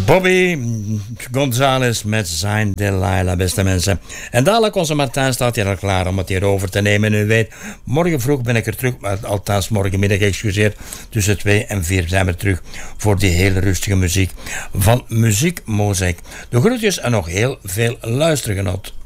Bobby Gonzalez met zijn Delilah, beste mensen. En dadelijk, onze Martijn staat hier al klaar om het hier over te nemen. En u weet, morgen vroeg ben ik er terug, maar althans morgenmiddag, excuseer. Tussen 2 en 4 zijn we terug voor die hele rustige muziek van Muziek Mozaïek. De groetjes en nog heel veel luistergenot.